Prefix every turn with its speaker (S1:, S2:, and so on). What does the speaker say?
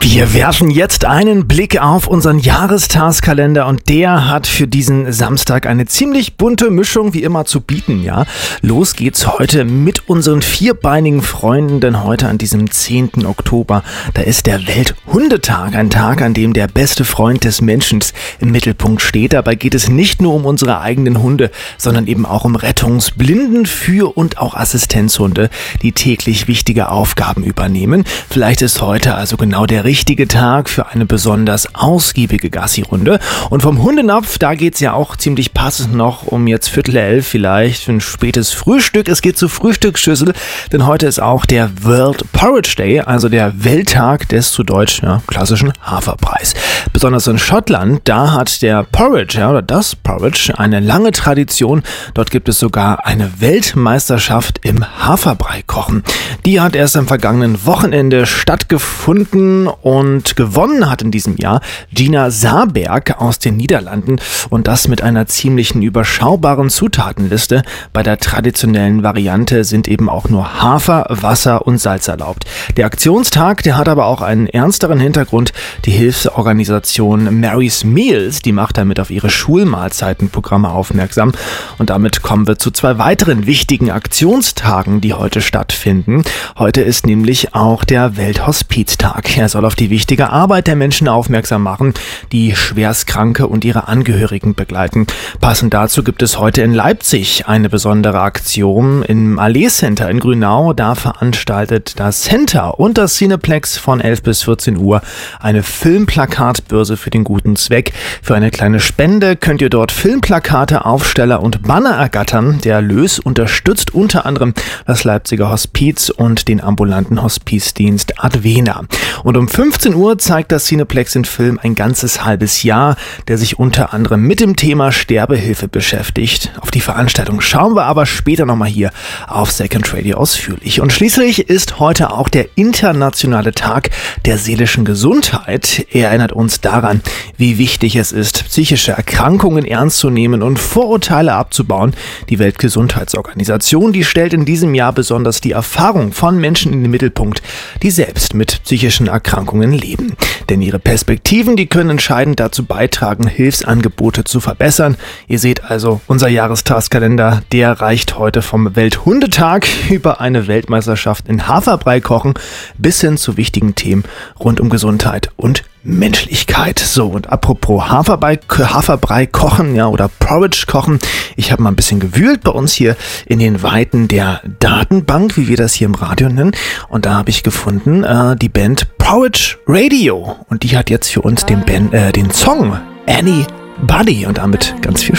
S1: Wir werfen jetzt einen Blick auf unseren Jahrestagskalender und der hat für diesen Samstag eine ziemlich bunte Mischung wie immer zu bieten, ja. Los geht's heute mit unseren vierbeinigen Freunden, denn heute an diesem 10. Oktober, da ist der Welthundetag, ein Tag, an dem der beste Freund des Menschen im Mittelpunkt steht. Dabei geht es nicht nur um unsere eigenen Hunde, sondern eben auch um Rettungsblinden für und auch Assistenzhunde, die täglich wichtige Aufgaben übernehmen. Vielleicht ist heute also genau der richtige Tag für eine besonders ausgiebige Gassi-Runde. Und vom Hundenapf, da geht's ja auch ziemlich passend noch um jetzt 10:45 vielleicht für ein spätes Frühstück. Es geht zur Frühstücksschüssel, denn heute ist auch der World Porridge Day, also der Welttag des zu Deutsch klassischen Haferbreis. Besonders in Schottland, da hat der Porridge, oder das Porridge, eine lange Tradition. Dort gibt es sogar eine Weltmeisterschaft im Haferbrei-Kochen. Die hat erst am vergangenen Wochenende stattgefunden und gewonnen hat in diesem Jahr Gina Saarberg aus den Niederlanden und das mit einer ziemlichen überschaubaren Zutatenliste. Bei der traditionellen Variante sind eben auch nur Hafer, Wasser und Salz erlaubt. Der Aktionstag, der hat aber auch einen ernsteren Hintergrund. Die Hilfsorganisation Mary's Meals, die macht damit auf ihre Schulmahlzeitenprogramme aufmerksam und damit kommen wir zu zwei weiteren wichtigen Aktionstagen, die heute stattfinden. Heute ist nämlich auch der Welthospiztag. Er soll auf die wichtige Arbeit der Menschen aufmerksam machen, die Schwerstkranke und ihre Angehörigen begleiten. Passend dazu gibt es heute in Leipzig eine besondere Aktion im Allee Center in Grünau. Da veranstaltet das Center und das Cineplex von 11 bis 14 Uhr eine Filmplakatbörse für den guten Zweck. Für eine kleine Spende könnt ihr dort Filmplakate, Aufsteller und Banner ergattern. Der Erlös unterstützt unter anderem das Leipziger Hospiz und den ambulanten Hospizdienst Advena. Und um 15 Uhr zeigt das Cineplex den Film Ein ganzes halbes Jahr, der sich unter anderem mit dem Thema Sterbehilfe beschäftigt. Auf die Veranstaltung schauen wir aber später nochmal hier auf Second Radio ausführlich. Und schließlich ist heute auch der internationale Tag der seelischen Gesundheit. Er erinnert uns daran, wie wichtig es ist, psychische Erkrankungen ernst zu nehmen und Vorurteile abzubauen. Die Weltgesundheitsorganisation, die stellt in diesem Jahr besonders die Erfahrung von Menschen in den Mittelpunkt, die selbst mit psychischen Erkrankungen leben. Denn ihre Perspektiven, die können entscheidend dazu beitragen, Hilfsangebote zu verbessern. Ihr seht also, unser Jahrestagskalender, der reicht heute vom Welthundetag über eine Weltmeisterschaft in Haferbrei-Kochen bis hin zu wichtigen Themen rund um Gesundheit und Menschlichkeit. So, und apropos Haferbrei kochen, oder Porridge kochen. Ich habe mal ein bisschen gewühlt bei uns hier in den Weiten der Datenbank, wie wir das hier im Radio nennen. Und da habe ich gefunden, die Band Porridge Radio. Und die hat jetzt für uns den Song Anybody und damit ganz viel Spaß.